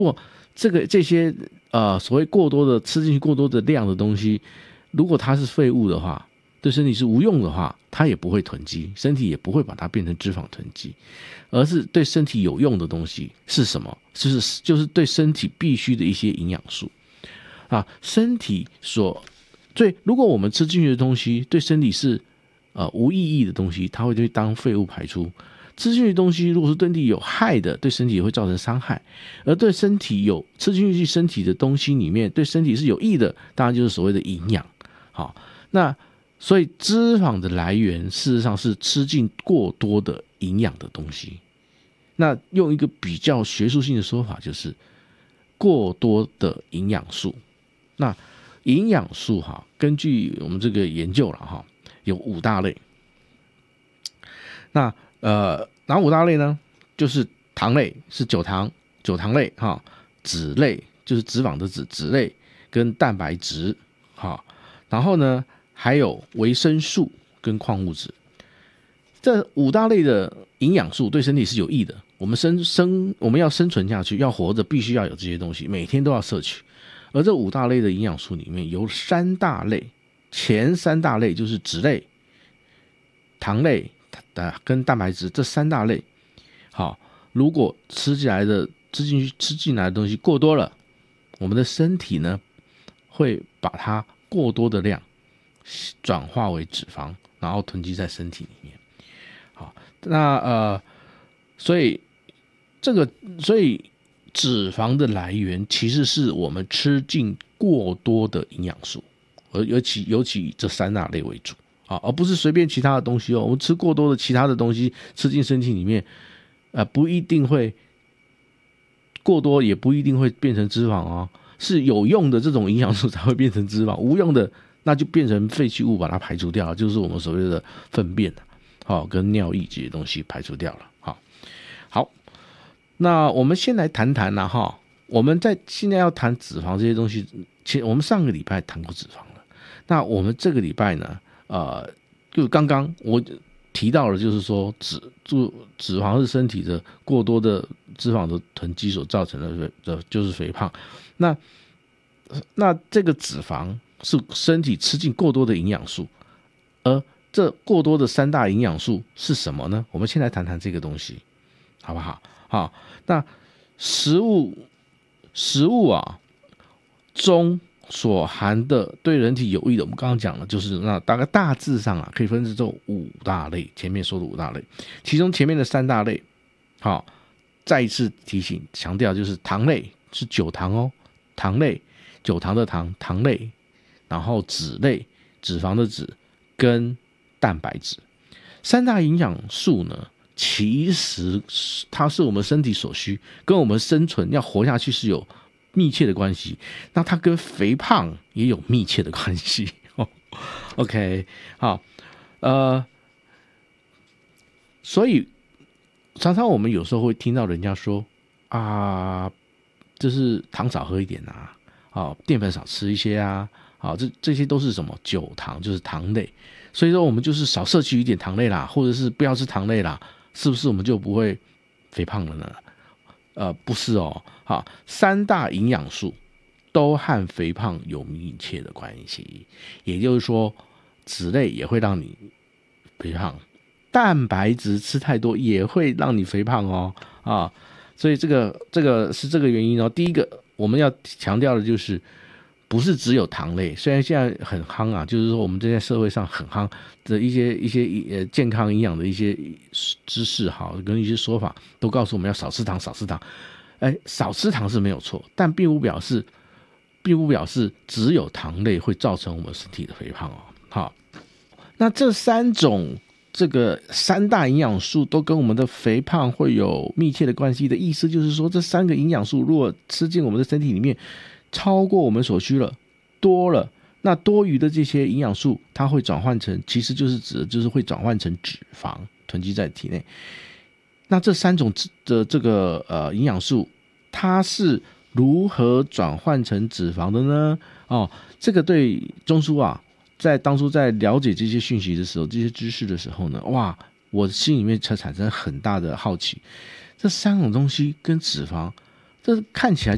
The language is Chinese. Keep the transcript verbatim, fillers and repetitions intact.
这个这些呃所谓过多的吃进去过多的量的东西，如果它是废物的话，对身体是无用的话，它也不会囤积，身体也不会把它变成脂肪囤积，而是对身体有用的东西是什么？就是就是对身体必须的一些营养素啊，身体所对，如果我们吃进去的东西对身体是呃无意义的东西，它会去当废物排出。吃进去的东西如果是对身体有害的，对身体也会造成伤害，而对身体有吃进去身体的东西里面对身体是有益的，当然就是所谓的营养。好，那所以脂肪的来源事实上是吃进过多的营养的东西。那用一个比较学术性的说法，就是过多的营养素。那营养素哈，根据我们这个研究了哈，有五大类。那呃，哪五大类呢？就是糖类是酒糖，酒糖类哈；脂类就是脂肪的脂，脂类跟蛋白质哈。然后呢，还有维生素跟矿物质。这五大类的营养素对身体是有益的。我们生生我们要生存下去，要活着，必须要有这些东西，每天都要摄取。而这五大类的营养素里面有三大类，前三大类就是脂类、糖类跟蛋白质这三大类。好，如果吃进来的吃进去吃进来的东西过多了，我们的身体呢会把它过多的量转化为脂肪，然后囤积在身体里面。好，那呃，所以这个所以脂肪的来源其实是我们吃进过多的营养素，而尤其尤其以这三大类为主啊，而不是随便其他的东西哦。我们吃过多的其他的东西吃进身体里面，呃，不一定会过多，也不一定会变成脂肪哦。是有用的这种营养素才会变成脂肪，无用的那就变成废弃物，把它排除掉了，就是我们所谓的粪便好、哦、跟尿液这些东西排除掉了。好，好，那我们先来谈谈啦哈。我们在现在要谈脂肪这些东西，其实我们上个礼拜谈过脂肪了。那我们这个礼拜呢，呃，就刚刚我提到了，就是说脂脂肪是身体的过多的脂肪的囤积所造成的，就是肥胖。那那这个脂肪是身体吃进过多的营养素，而这过多的三大营养素是什么呢？我们先来谈谈这个东西，好不好？好，那食物食物啊中所含的对人体有益的，我们刚刚讲了，就是那大概大致上啊可以分成这五大类，前面说的五大类，其中前面的三大类，好，再一次提醒强调，就是糖类是酒糖哦，糖类酒糖的糖糖类，然后脂类脂肪的脂跟蛋白质三大营养素呢，其实它是我们身体所需，跟我们生存要活下去是有密切的关系。那它跟肥胖也有密切的关系。OK， 好，呃，所以常常我们有时候会听到人家说啊，就是糖少喝一点啊，啊，淀粉少吃一些啊，啊，这这些都是什么酒糖，就是糖类。所以说我们就是少摄取一点糖类啦，或者是不要吃糖类啦，是不是我们就不会肥胖了呢？呃，不是哦，好，三大营养素都和肥胖有密切的关系，也就是说，脂类也会让你肥胖，蛋白质吃太多也会让你肥胖哦，啊，所以这个这个是这个原因哦。第一个我们要强调的就是，不是只有糖类，虽然现在很夯啊，就是说我们这在社会上很夯的一些一些呃健康营养的一些知识哈，跟一些说法都告诉我们要少吃糖，少吃糖。哎，少吃糖是没有错，但并不表示并不表示只有糖类会造成我们身体的肥胖哦。好，那这三种这个三大营养素都跟我们的肥胖会有密切的关系的意思，就是说这三个营养素如果吃进我们的身体里面，超过我们所需了，多了，那多余的这些营养素，它会转换成，其实就是指的就是会转换成脂肪，囤积在体内。那这三种的这个呃营养素，它是如何转换成脂肪的呢？哦，这个对中枢啊，在当初在了解这些讯息的时候，这些知识的时候呢，哇，我心里面才产生很大的好奇，这三种东西跟脂肪，这看起来